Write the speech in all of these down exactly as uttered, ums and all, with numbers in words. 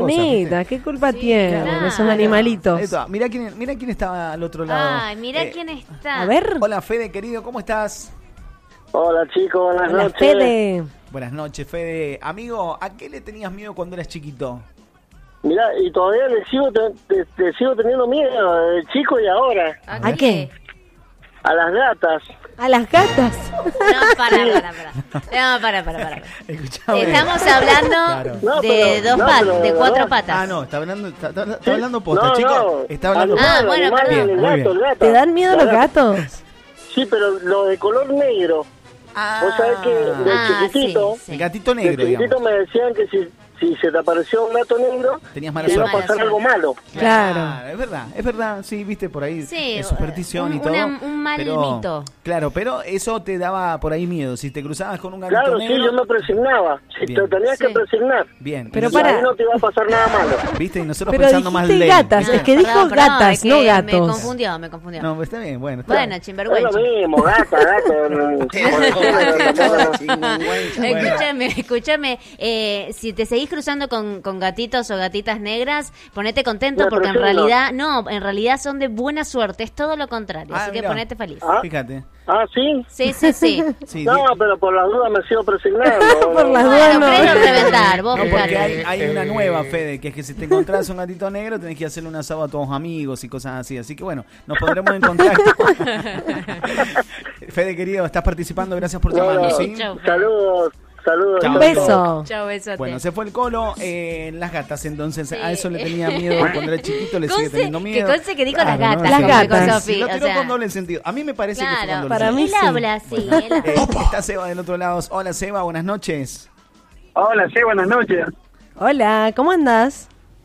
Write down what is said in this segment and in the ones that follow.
Nita, ¿qué culpa Sí, tiene? claro. Son animalitos. Esto, mirá quién, mirá quién estaba al otro lado. Ay, mira Eh, quién está. A ver. Hola Fede, querido, ¿cómo estás? Hola chicos, buenas Hola, noches. Fede. Buenas noches, Fede. Amigo, ¿a qué le tenías miedo cuando eras chiquito? Mirá, y todavía le sigo, te, te- te sigo teniendo miedo, de chico y ahora, ¿A qué? a las gatas. A las gatas. No, para, para, para. No, para, para, para. Escuchame. Estamos hablando Claro. No, de pero- dos no, patas, pero de de cuatro verdad. patas. Ah, no, está hablando, está, está- está Sí. hablando posta, No, chicos. no. Está hablando Animal, Ah, bueno, animal, perdón. el Muy gato, bien. el gato. ¿Te dan miedo La los gata. gatos? Sí, pero lo de color negro. Ah, Vos sabés que de Ah, chiquitito, sí, sí. el gatito de negro, chiquitito digamos. me decían que si, si se te apareció un gato negro, Tenías mala te iba a suerte. pasar Mala algo malo. Claro. Es verdad, es verdad, sí, viste, por ahí Sí, es superstición un- y todo. una- un mal pero, mito. Claro, pero eso te daba por ahí miedo. Si te cruzabas con un gatito Claro, sí, negro, yo me presignaba. Si Bien. te tenías Sí. que presignar. bien. Pero Y Y para- ahí no te iba a pasar nada malo. viste, y nosotros Pero pensando más dijiste lejos. gatas, Ah, es que dijo perdón, perdón, gatas, es que no Me gatos. confundió, me confundió. No, está bien, bueno. Está Bueno, bien. Es chimbergüencha. lo mismo, gata, gato. no, Escúchame, escúchame. Eh, si te seguís cruzando con, con gatitos o gatitas negras, ponete contento No, porque en pero yo no. realidad, no, en realidad son de buena suerte, es todo lo contrario. Ah, así que mirá. ponete feliz. Ah, Fíjate. ah, sí. Sí, sí, sí. Sí, No, di- pero por las dudas me sigo presignando. Por las Bueno, dudas no. creo reventar, vos No, porque fijate. hay, hay una nueva, Fede, que es que si te encontrás un gatito negro tenés que hacerle un asado a todos tus amigos y cosas así. Así que bueno, nos pondremos en contacto. Fede, querido, estás participando, gracias por No, llamarnos, no, ¿sí? Chau. Saludos, saludos. Chao. Un beso. Chao, besote. Bueno, se fue el colo, eh, las gatas, entonces a eso le tenía miedo cuando era chiquito, le sigue Conce- teniendo miedo. que conste que dijo las Claro, ¿no? gatas, Las como dijo gatas. Sofi, Lo o tiró sea, con doble sentido. A mí me parece que fue con claro, doble Para sentido. mí él sí. habla así, él habla. Eh, está Seba del otro lado. Hola, Seba, buenas noches. Hola, sí, buenas noches. Hola, ¿cómo andás?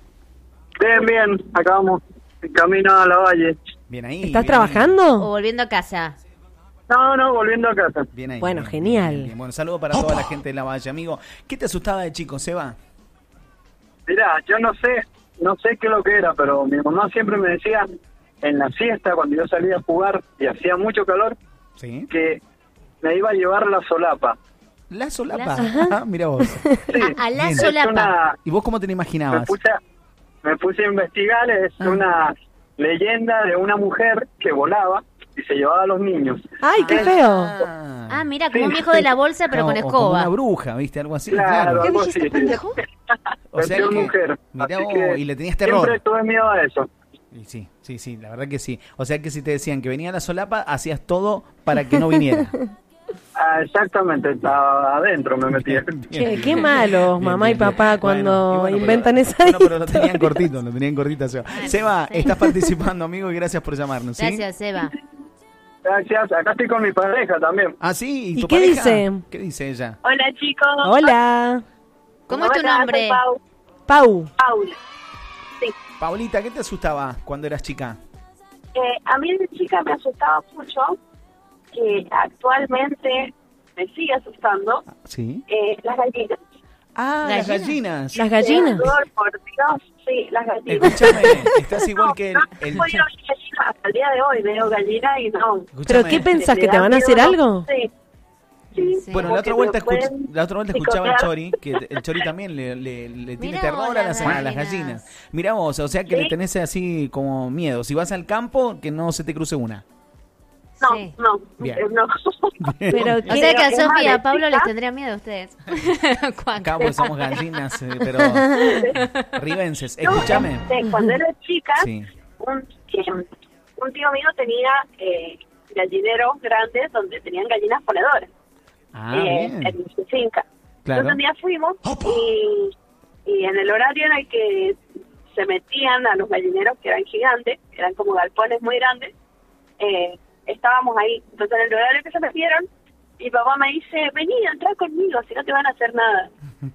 Bien, bien, acá vamos en camino a la valle. Bien ahí. ¿Estás bien trabajando? O volviendo a casa. No, no, volviendo a casa. ahí, Bien ahí. Bueno, bien, genial. bien, bien. Bueno, saludo para toda la gente de la Valle, amigo. ¿Qué te asustaba de chico, Seba? Mirá, yo no sé, no sé qué es lo que era, pero mi mamá siempre me decía en la siesta, cuando yo salía a jugar y hacía mucho calor, Sí. que me iba a llevar la solapa. La solapa. La- Ah, mira vos. Sí, A, a la Bien. solapa. es una, ¿Y vos cómo te lo me imaginabas? puse, a, me puse a investigar, es Ah. una leyenda de una mujer que volaba y se llevaba a los niños. Ay, qué feo. Ah, Ah, mira, como Sí. un viejo de la bolsa, pero No, con o como escoba. una bruja, ¿viste? Algo así. Claro, Claro. ¿Qué algo dijiste, así. pendejo? O sea Versión que, mujer. mirá Así vos, que y le tenías terror. Siempre tuve miedo a eso. Y sí, sí, sí, la verdad que sí. O sea que si te decían que venía la solapa, hacías todo para que no viniera. Ah, exactamente, estaba adentro, me metí. Che, qué malos, Bien, mamá y bien, bien. papá, cuando Bueno, y bueno, inventan pero, esa bueno, pero lo historia. tenían cortito, lo tenían cortito, Seba. Seba, sí. estás participando, amigo, y gracias por llamarnos, ¿sí? Gracias, Eva. Gracias, acá estoy con mi pareja también. Ah, sí, ¿y ¿Y tu qué pareja? dice? ¿Qué dice ella? Hola chicos. Hola, ¿Cómo es tu Hola, nombre? soy Pau. Pau. Paula. Paulita, ¿qué te asustaba cuando eras chica? Eh, a mí de chica me asustaba mucho, que actualmente me sigue asustando, Sí. eh, las gallinas. Ah, las ¿Gallinas? gallinas. Las gallinas. Por, por Dios, sí, las gallinas. Escúchame, estás igual No, que el... no, el no puedo ir gallina, hasta el día de hoy veo gallina y no. ¿Pero Escúchame. qué pensás, Me que te da van a hacer miedo, algo? Sí. Sí, Sí. Bueno, como la otra que vuelta, me escuch- pueden la otra vuelta escuchaba al picotear. Chori, que el Chori también le, le, le tiene Mirá terror vos, a las, las a las gallinas. gallinas. Mirá vos, o sea que Sí. le tenés así como miedo. Si vas al campo, que no se te cruce una. No, Sí. no, Bien. eh, no. Pero O ¿qué? sea que a Es Sofía y a más, Pablo de les chica- tendría miedo a ustedes. Acá pues somos gallinas, eh, pero ribenses. No, Escúchame. este, cuando era chica, Sí. un, eh, un tío mío tenía eh, gallineros grandes donde tenían gallinas ponedoras Ah, eh, bien. en su finca. Claro. Entonces un día fuimos y, y en el horario en el que se metían a los gallineros, que eran gigantes, eran como galpones muy grandes, eh, estábamos ahí. Entonces en el horario que se metieron, mi papá me dice, vení, entra conmigo, si no te van a hacer nada.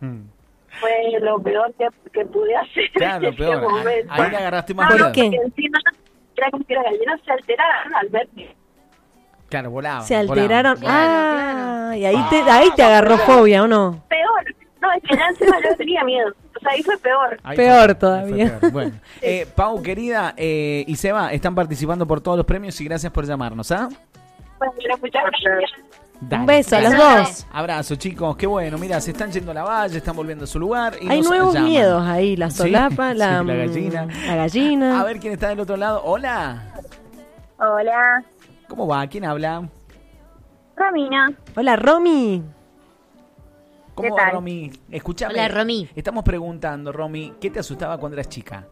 Fue lo peor que, que pude hacer Claro, en ese peor. momento. Ahí le agarraste más No, miedo. ¿Por qué? porque encima era como que las gallinas se alteraran al ver que Claro, volaba. Se alteraron. Claro, Ah, y ahí te, ahí te agarró fobia, ¿o no? peor. No, es que ya encima yo tenía miedo. O sea, ahí fue peor. Ahí Peor fue- ahí todavía. fue peor. Bueno, eh, Pau, querida, eh, y Seba están participando por todos los premios y gracias por llamarnos, ¿ah? Bueno, quiero escuchar. Dale, Un beso a los gracias. dos. Abrazo, chicos. Qué bueno. Mira, se están yendo a la valla, están volviendo a su lugar. Y Hay nos nuevos llaman. miedos ahí, la Sí, solapa, sí, la, la gallina. La gallina. A ver quién está del otro lado. Hola. Hola, ¿Cómo va? ¿Quién habla? Romina. Hola, Romy. ¿Cómo ¿Qué va, tal? Romy? Escuchame. Hola, Romy. Estamos preguntando, Romy, ¿qué te asustaba cuando eras chica?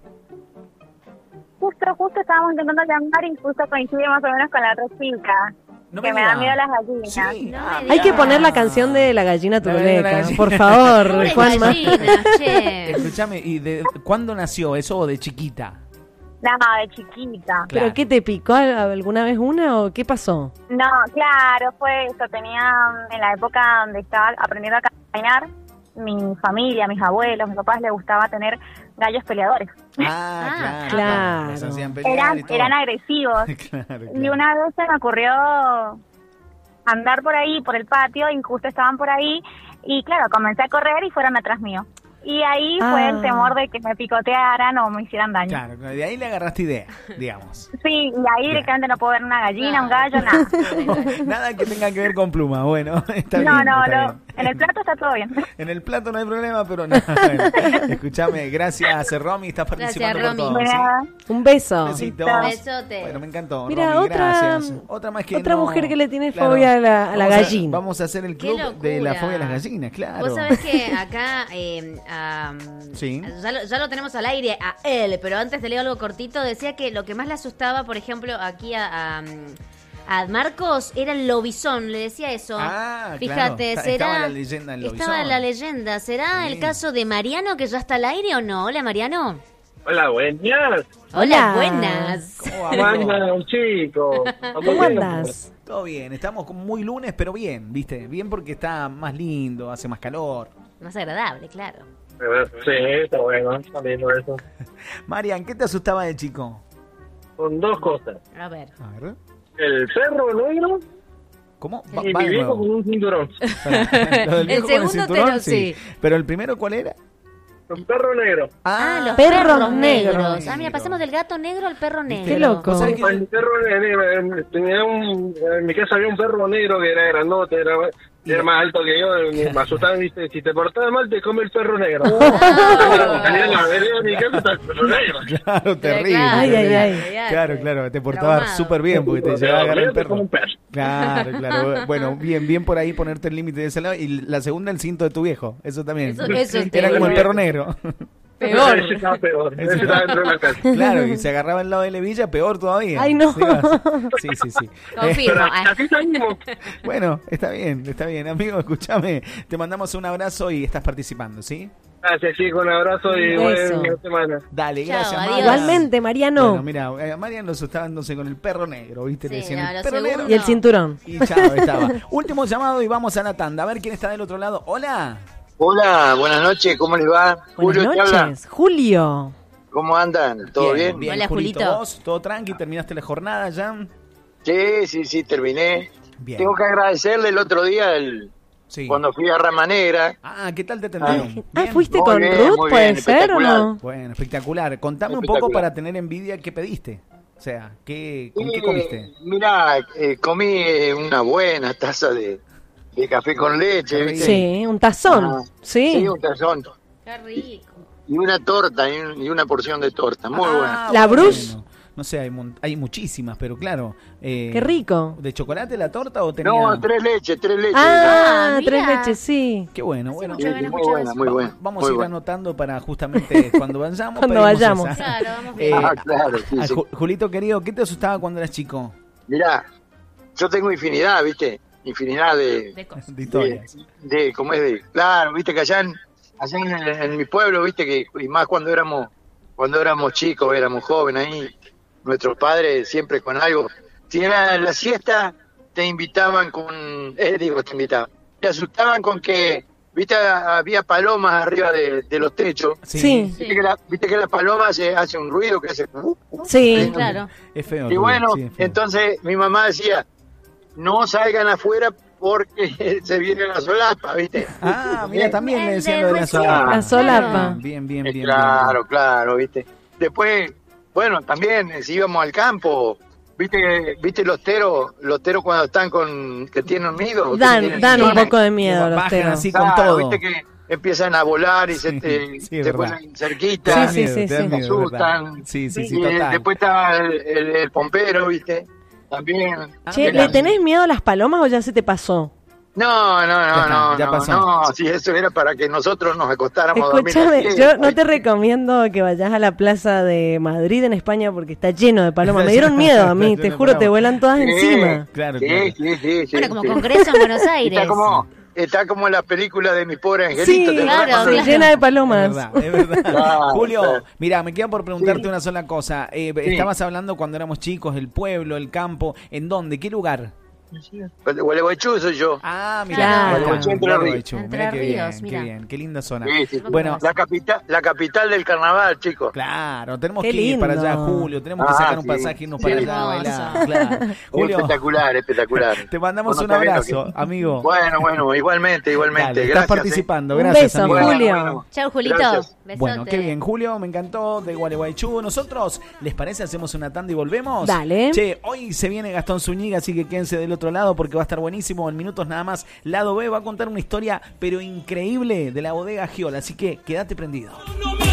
Justo, justo estábamos intentando llamar y justo coincide más o menos con la otra chica. No que me digas. da miedo las gallinas. Sí. No Ah, me Hay que digas. poner la canción de la gallina La gallina, la turuleca, gallina. por favor, Pobre Juanma. gallina, che. Escúchame, ¿y de cuándo nació eso o de chiquita? No, de chiquita. ¿Pero Claro. qué te picó alguna vez una o qué pasó? No, claro, fue eso. Tenía mm, en la época donde estaba aprendiendo a caminar, mi familia, mis abuelos, mis papás les gustaba tener gallos peleadores. Ah, Ah, claro. claro. Los hacían pelear Eran, y todo. eran agresivos. Claro, Y claro. una vez se me ocurrió andar por ahí, por el patio, y justo estaban por ahí, y claro, comencé a correr y fueron atrás mío. Y ahí fue Ah. el temor de que me picotearan o me hicieran daño. Claro, claro, de ahí le agarraste idea, digamos. Sí, y ahí directamente no puedo ver una gallina, un gallo, nada. Nada que tenga que ver con pluma, bueno, está bien. No, no, está no. bien. En el plato está todo bien. En el plato no hay problema, pero no. Bueno, escúchame, gracias, Romy, estás participando Gracias, por Romy. todo. ¿sí? Mira, Un beso. Besitos. Besote. Bueno, me encantó. Mira, Romy, otra- gracias. Otra más que otra no- mujer que le tiene Claro. fobia a la- a la Vamos gallina. Vamos a hacer el Qué club de la locura. fobia a las gallinas, claro. Vos sabés que acá eh, am, Sí. ya, lo, ya lo tenemos al aire a él, pero antes te leo algo cortito. Decía que lo que más le asustaba, por ejemplo, aquí a, a, a Marcos era el lobizón, le decía eso. Ah, Fíjate, claro. será. Estaba la leyenda del Estaba lobizón. la leyenda. ¿Será Sí. el caso de Mariano que ya está al aire o no? Hola, Mariano. Hola, buenas. Hola, Hola. buenas. ¿Cómo va, ¿Cómo amigo? andan, chicos? ¿Cómo andas? Todo bien, estamos como muy lunes, pero bien, ¿viste? Bien porque está más lindo, hace más calor. Más agradable, claro. Sí, está bueno, está lindo eso. Marian, ¿qué te asustaba de chico? Con dos cosas. A ver. A ver. El perro negro ¿Cómo? Va, y va mi de viejo nuevo. con un cinturón. Espera, lo del El viejo con segundo te cinturón, lo- sí. Pero el primero, ¿cuál era? Un perro negro. Ah, los perros perros, negros. negros. Ah, mira, pasamos del gato negro al perro negro. Qué loco. ¿Vos sabés que- El perro negro, eh, tenía un, en mi casa había un perro negro que era grandote, era, era más alto que yo, y me asustaba y dice, si te portabas mal te come el perro negro. Ah. Salía en la vereda de mi casa está el perro negro. Claro, terrible. claro, Ay, ay, ay. olvidate. Claro, claro, te portabas Traumado. súper bien porque te llevaba a agarrar el Como un perro. perro. Claro, claro. Bueno, bien, bien por ahí ponerte el límite de ese lado. Y la segunda, el cinto de tu viejo. Eso también. Eso- eso Era te- como el perro negro. Peor. Ese estaba peor. Ese estaba dentro de la casa. Claro, y se agarraba al lado de la hebilla, peor todavía. Ay, no. Sí, sí, sí. Confirmo. Pero Ah. así salimos. Bueno, está bien, está bien. Amigo, escúchame. Te mandamos un abrazo y estás participando, ¿sí? Gracias, chicos, un abrazo y Un beso. buena semana. Dale, Chao, gracias, adiós. Marian. Igualmente, Mariano. Bueno, mira, eh, Marian lo asustándose con el perro negro, ¿viste? Le Sí, decían no, el lo perro segundo- negro. Y el cinturón. Y chao, estaba. Último llamado y vamos a la tanda. A ver quién está del otro lado. Hola. Hola, buenas noches, ¿cómo les va? Julio Buenas te habla. noches. Julio. ¿Cómo andan? ¿Todo bien? Bien, Hola, Julito. Julito. ¿Vos? ¿Todo tranqui? ¿Terminaste la jornada ya? Sí, sí, sí, terminé. Bien. Tengo que agradecerle el otro día el, Sí. cuando fui a Rama Negra. Ah, ¿qué tal te atendieron? Ah, Bien. ¿fuiste Muy con bien, Ruth? muy ¿Puede bien, ser o espectacular. no? Bueno, espectacular. Contame un poco Espectacular. para tener envidia qué pediste. O sea, ¿qué, ¿con qué Y, comiste? Mirá, eh, comí eh, una buena taza de, de café con leche, ¿viste? Sí, un tazón. Ah, Sí. Sí, un tazón. Qué rico. Y una torta, y, un- y una porción de torta, muy buena. Ah, ¿La bueno. Bruce? No sé, hay, mon- hay muchísimas, pero claro. eh, Qué rico. ¿De chocolate la torta o tenía...? No, tres leches, tres leches. Ah, Ah, tres mira. leches, sí. Qué bueno, bueno. mucho Sí, ganas, muy mucho buena, ganas. muy buena. Vamos muy a ir buena. anotando para justamente cuando vayamos. Cuando pedimos vayamos. esa. Claro, vamos Eh, bien. Ah, claro, sí, a sí. Ju- Julito querido, ¿qué te asustaba cuando eras chico? Mirá, yo tengo infinidad, ¿viste? Infinidad de... De cosas. De de, historias. de ¿cómo es de? Claro, viste que allá en, allá en, en mi pueblo, viste que, y más cuando éramos, cuando éramos chicos, éramos jóvenes ahí, nuestros padres siempre con algo. Si era la siesta, te invitaban con, eh, digo, te invitaban, te asustaban con que, viste, había palomas arriba de, de los techos. Sí. Viste que la, viste que la paloma hace, hace un ruido que hace... uh, uh, Sí. Claro. Es feo. y Julio, bueno, sí, es feo. entonces mi mamá decía, no salgan afuera porque se viene la solapa, ¿viste? Ah, mira, también le El decían de lo de la recién. solapa. La solapa. Bien, bien, bien. bien, claro, bien. claro, ¿viste? Después, bueno, también eh, si íbamos al campo, ¿Viste, viste los teros, los teros cuando están con, que tienen miedo? Dan, tienen dan un millones? poco de miedo los Bajan teros. así con Claro, todo. viste que empiezan a volar y se Sí, te, sí, es te verdad. ponen cerquita, Sí, sí, sí, te dan sí. te miedo, es verdad. asustan. Sí, sí, sí, Y total. después está el, el- el pompero, viste, también. Che, Era- ¿le tenés miedo a las palomas o ya se te pasó? No, no, no, Ya está, no, ya no, pasó. no, si eso era para que nosotros nos acostáramos a dormir. Escúchame, así, yo no ay, te recomiendo que vayas a la plaza de Madrid en España porque está lleno de palomas. Me dieron miedo a mí, Lleno te de juro, te palomas. vuelan todas sí, encima. Claro, sí, claro. sí, sí, sí, Bueno, como sí. congreso en Buenos Aires. Está como, está como en la película de Mi Pobre Angelito. Sí, ¿te acordás claro, cuando- se claro. llena de Es palomas. verdad, es verdad. Claro, Julio, claro. mira, me queda por preguntarte Sí. una sola cosa. Eh, Sí. Estabas hablando cuando éramos chicos, el pueblo, el campo. ¿En dónde? ¿Qué lugar? Gualeguaychú soy yo. Ah, mira, Claro. Gualeguaychú, Entre Ríos. Entre qué Ríos, bien, mira. qué bien, qué linda zona. Sí, sí. Bueno, La capital, la capital del carnaval, chicos. claro, tenemos Qué que ir para allá, lindo. Julio. Tenemos que Ah, sacar un sí, pasaje y irnos sí. para allá a bailar. Claro. Julio, Espectacular, espectacular. te mandamos Vos un no sabés lo abrazo, que- amigo. Bueno, bueno, igualmente, igualmente. Dale, estás Gracias. participando, Un gracias, beso, amigo. eh. Julio. Bueno, bueno. Chau, Julito. Gracias. Besote. Bueno, qué bien, Julio, me encantó de Gualeguaychú. Nosotros, ¿les parece? Hacemos una tanda y volvemos. Dale. Che, hoy se viene Gastón Zúñiga, así que quédense del otro lado porque va a estar buenísimo. En minutos nada más, Lado B va a contar una historia, pero increíble, de la bodega Giola. Así que quédate prendido. No me